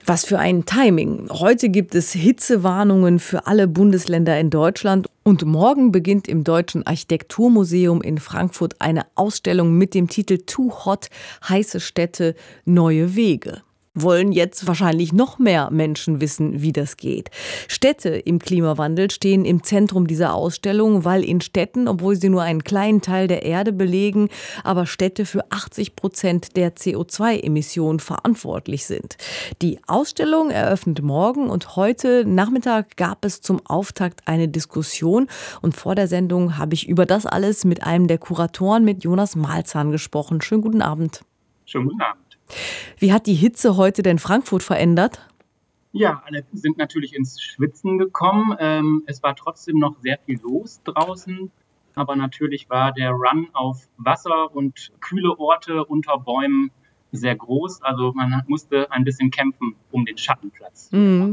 Was für ein Timing. Heute gibt es Hitzewarnungen für alle Bundesländer in Deutschland und morgen beginnt im Deutschen Architekturmuseum in Frankfurt eine Ausstellung mit dem Titel Too Hot, heiße Städte, neue Wege. Wollen jetzt wahrscheinlich noch mehr Menschen wissen, wie das geht. Städte im Klimawandel stehen im Zentrum dieser Ausstellung, weil in Städten, obwohl sie nur einen kleinen Teil der Erde belegen, aber Städte für 80% der CO2-Emissionen verantwortlich sind. Die Ausstellung eröffnet morgen und heute Nachmittag gab es zum Auftakt eine Diskussion und vor der Sendung habe ich über das alles mit einem der Kuratoren, mit Jonas Malzahn, gesprochen. Schönen guten Abend. Schönen guten Abend. Wie hat die Hitze heute denn Frankfurt verändert? Ja, alle sind natürlich ins Schwitzen gekommen. Es war trotzdem noch sehr viel los draußen. Aber natürlich war der Run auf Wasser und kühle Orte unter Bäumen sehr groß. Also man musste ein bisschen kämpfen um den Schattenplatz.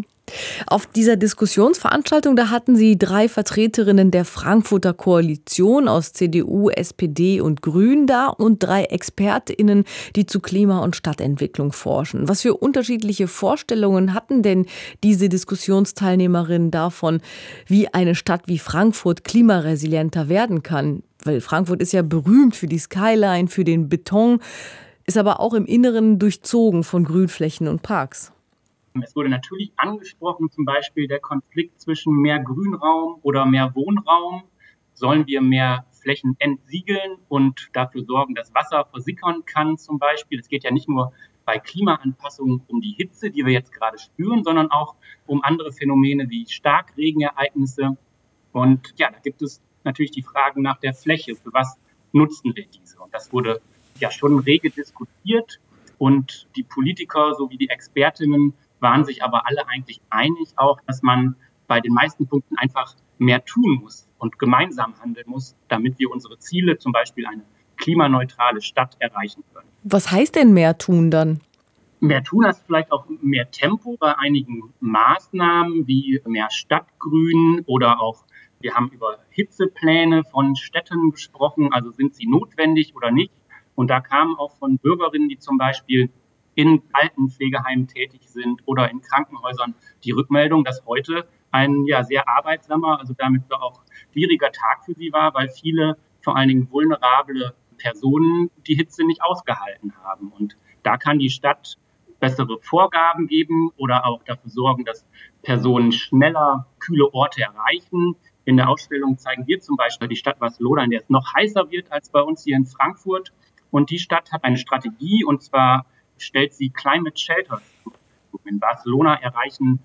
Auf dieser Diskussionsveranstaltung, da hatten Sie 3 Vertreterinnen der Frankfurter Koalition aus CDU, SPD und Grünen da und 3 ExpertInnen, die zu Klima- und Stadtentwicklung forschen. Was für unterschiedliche Vorstellungen hatten denn diese Diskussionsteilnehmerinnen davon, wie eine Stadt wie Frankfurt klimaresilienter werden kann? Weil Frankfurt ist ja berühmt für die Skyline, für den Beton, ist aber auch im Inneren durchzogen von Grünflächen und Parks. Es wurde natürlich angesprochen, zum Beispiel der Konflikt zwischen mehr Grünraum oder mehr Wohnraum. Sollen wir mehr Flächen entsiegeln und dafür sorgen, dass Wasser versickern kann zum Beispiel? Es geht ja nicht nur bei Klimaanpassungen um die Hitze, die wir jetzt gerade spüren, sondern auch um andere Phänomene wie Starkregenereignisse. Und ja, da gibt es natürlich die Fragen nach der Fläche. Für was nutzen wir diese? Und das wurde ja schon rege diskutiert. Und die Politiker sowie die Expertinnen waren sich aber alle eigentlich einig auch, dass man bei den meisten Punkten einfach mehr tun muss und gemeinsam handeln muss, damit wir unsere Ziele, zum Beispiel eine klimaneutrale Stadt, erreichen können. Was heißt denn mehr tun dann? Mehr tun heißt vielleicht auch mehr Tempo bei einigen Maßnahmen wie mehr Stadtgrün oder auch, wir haben über Hitzepläne von Städten gesprochen, also sind sie notwendig oder nicht? Und da kamen auch von Bürgerinnen, die zum Beispiel in Altenpflegeheimen tätig sind oder in Krankenhäusern die Rückmeldung, dass heute ein sehr arbeitsamer, also damit auch schwieriger Tag für sie war, weil viele, vor allen Dingen vulnerable Personen, die Hitze nicht ausgehalten haben. Und da kann die Stadt bessere Vorgaben geben oder auch dafür sorgen, dass Personen schneller kühle Orte erreichen. In der Ausstellung zeigen wir zum Beispiel die Stadt Barcelona, in der es noch heißer wird als bei uns hier in Frankfurt. Und die Stadt hat eine Strategie, und zwar stellt sie Climate Shelters. In Barcelona erreichen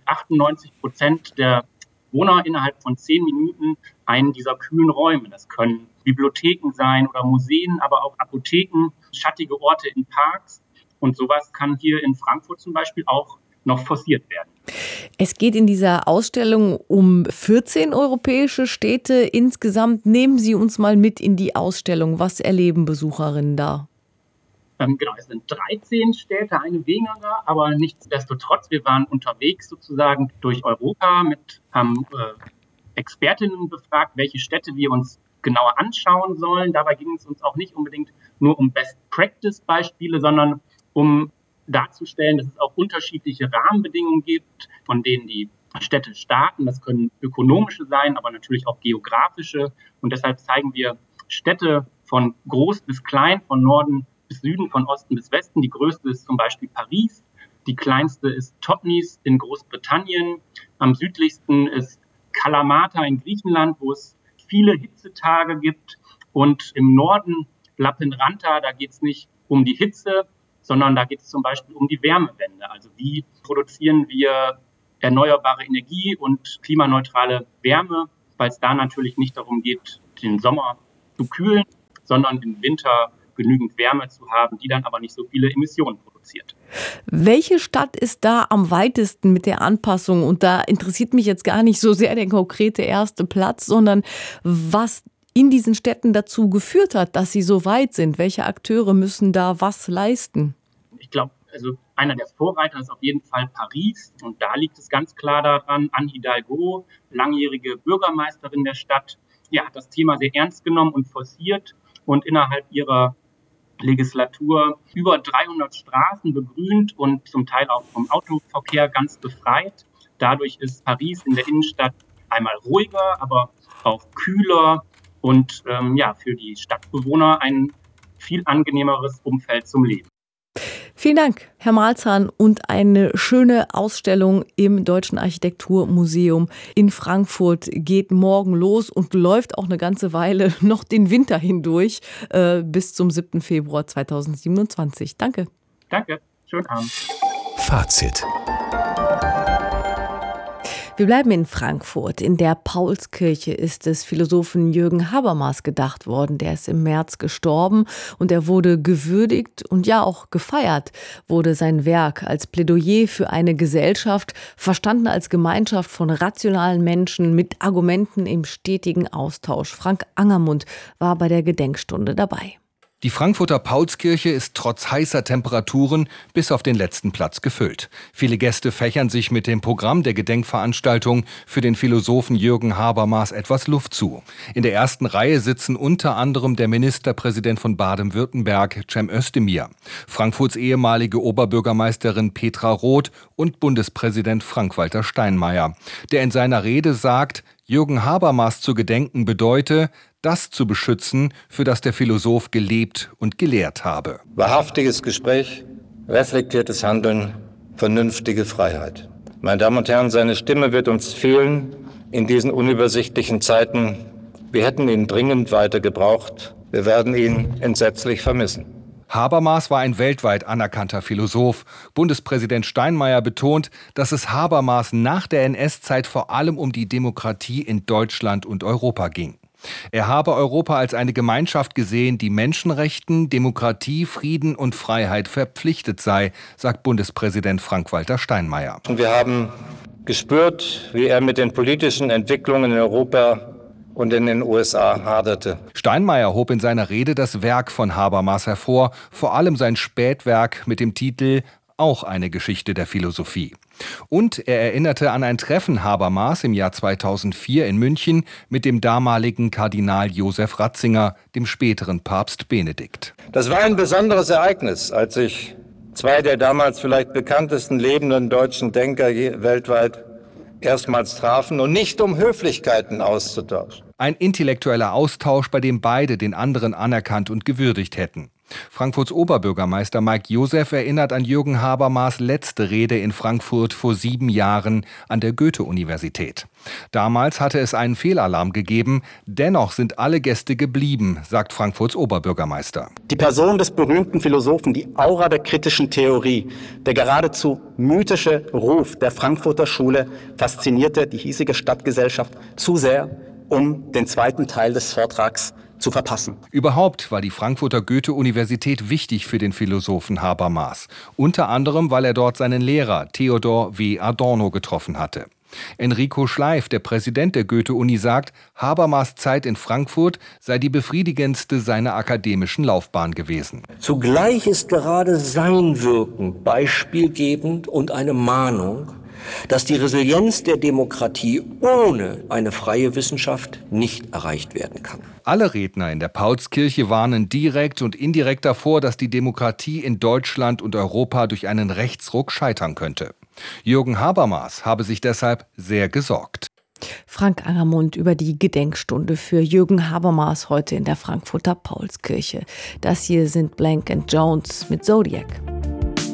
98% der Bewohner innerhalb von 10 Minuten einen dieser kühlen Räume. Das können Bibliotheken sein oder Museen, aber auch Apotheken, schattige Orte in Parks. Und sowas kann hier in Frankfurt zum Beispiel auch noch forciert werden. Es geht in dieser Ausstellung um 14 europäische Städte insgesamt. Nehmen Sie uns mal mit in die Ausstellung. Was erleben Besucherinnen da? Genau, es sind 13 Städte, eine weniger, aber nichtsdestotrotz, wir waren unterwegs sozusagen durch Europa, haben Expertinnen befragt, welche Städte wir uns genauer anschauen sollen. Dabei ging es uns auch nicht unbedingt nur um Best-Practice-Beispiele, sondern um darzustellen, dass es auch unterschiedliche Rahmenbedingungen gibt, von denen die Städte starten. Das können ökonomische sein, aber natürlich auch geografische. Und deshalb zeigen wir Städte von groß bis klein, von Norden bis Süden, von Osten bis Westen. Die größte ist zum Beispiel Paris. Die kleinste ist Totnes in Großbritannien. Am südlichsten ist Kalamata in Griechenland, wo es viele Hitzetage gibt. Und im Norden Lappeenranta, da geht es nicht um die Hitze, sondern da geht es zum Beispiel um die Wärmewende. Also wie produzieren wir erneuerbare Energie und klimaneutrale Wärme, weil es da natürlich nicht darum geht, den Sommer zu kühlen, sondern im Winter genügend Wärme zu haben, die dann aber nicht so viele Emissionen produziert. Welche Stadt ist da am weitesten mit der Anpassung? Und da interessiert mich jetzt gar nicht so sehr der konkrete erste Platz, sondern was in diesen Städten dazu geführt hat, dass sie so weit sind. Welche Akteure müssen da was leisten? Ich glaube, also einer der Vorreiter ist auf jeden Fall Paris. Und da liegt es ganz klar daran, Anne Hidalgo, langjährige Bürgermeisterin der Stadt, hat das Thema sehr ernst genommen und forciert und innerhalb ihrer Legislatur über 300 Straßen begrünt und zum Teil auch vom Autoverkehr ganz befreit. Dadurch ist Paris in der Innenstadt einmal ruhiger, aber auch kühler und für die Stadtbewohner ein viel angenehmeres Umfeld zum Leben. Vielen Dank, Herr Malzahn, und eine schöne Ausstellung im Deutschen Architekturmuseum in Frankfurt geht morgen los und läuft auch eine ganze Weile noch den Winter hindurch bis zum 7. Februar 2027. Danke. Danke, schönen Abend. Fazit. Wir bleiben in Frankfurt. In der Paulskirche ist des Philosophen Jürgen Habermas gedacht worden. Der ist im März gestorben und er wurde gewürdigt und ja auch gefeiert wurde sein Werk als Plädoyer für eine Gesellschaft, verstanden als Gemeinschaft von rationalen Menschen mit Argumenten im stetigen Austausch. Frank Angermund war bei der Gedenkstunde dabei. Die Frankfurter Paulskirche ist trotz heißer Temperaturen bis auf den letzten Platz gefüllt. Viele Gäste fächern sich mit dem Programm der Gedenkveranstaltung für den Philosophen Jürgen Habermas etwas Luft zu. In der ersten Reihe sitzen unter anderem der Ministerpräsident von Baden-Württemberg, Cem Özdemir, Frankfurts ehemalige Oberbürgermeisterin Petra Roth und Bundespräsident Frank-Walter Steinmeier, der in seiner Rede sagt, Jürgen Habermas zu gedenken bedeute, das zu beschützen, für das der Philosoph gelebt und gelehrt habe. Wahrhaftiges Gespräch, reflektiertes Handeln, vernünftige Freiheit. Meine Damen und Herren, seine Stimme wird uns fehlen in diesen unübersichtlichen Zeiten. Wir hätten ihn dringend weiter gebraucht. Wir werden ihn entsetzlich vermissen. Habermas war ein weltweit anerkannter Philosoph. Bundespräsident Steinmeier betont, dass es Habermas nach der NS-Zeit vor allem um die Demokratie in Deutschland und Europa ging. Er habe Europa als eine Gemeinschaft gesehen, die Menschenrechten, Demokratie, Frieden und Freiheit verpflichtet sei, sagt Bundespräsident Frank-Walter Steinmeier. Und wir haben gespürt, wie er mit den politischen Entwicklungen in Europa und in den USA haderte. Steinmeier hob in seiner Rede das Werk von Habermas hervor, vor allem sein Spätwerk mit dem Titel Auch eine Geschichte der Philosophie. Und er erinnerte an ein Treffen Habermas im Jahr 2004 in München mit dem damaligen Kardinal Josef Ratzinger, dem späteren Papst Benedikt. Das war ein besonderes Ereignis, als sich zwei der damals vielleicht bekanntesten lebenden deutschen Denker weltweit erstmals trafen und nicht um Höflichkeiten auszutauschen. Ein intellektueller Austausch, bei dem beide den anderen anerkannt und gewürdigt hätten. Frankfurts Oberbürgermeister Mike Joseph erinnert an Jürgen Habermas' letzte Rede in Frankfurt vor 7 Jahren an der Goethe-Universität. Damals hatte es einen Fehlalarm gegeben, dennoch sind alle Gäste geblieben, sagt Frankfurts Oberbürgermeister. Die Person des berühmten Philosophen, die Aura der kritischen Theorie, der geradezu mythische Ruf der Frankfurter Schule faszinierte die hiesige Stadtgesellschaft zu sehr, um den zweiten Teil des Vortrags zu verpassen. Überhaupt war die Frankfurter Goethe-Universität wichtig für den Philosophen Habermas. Unter anderem, weil er dort seinen Lehrer Theodor W. Adorno getroffen hatte. Enrico Schleif, der Präsident der Goethe-Uni, sagt, Habermas' Zeit in Frankfurt sei die befriedigendste seiner akademischen Laufbahn gewesen. Zugleich ist gerade sein Wirken beispielgebend und eine Mahnung, dass die Resilienz der Demokratie ohne eine freie Wissenschaft nicht erreicht werden kann. Alle Redner in der Paulskirche warnen direkt und indirekt davor, dass die Demokratie in Deutschland und Europa durch einen Rechtsruck scheitern könnte. Jürgen Habermas habe sich deshalb sehr gesorgt. Frank Angermund über die Gedenkstunde für Jürgen Habermas heute in der Frankfurter Paulskirche. Das hier sind Blank & Jones mit Zodiac.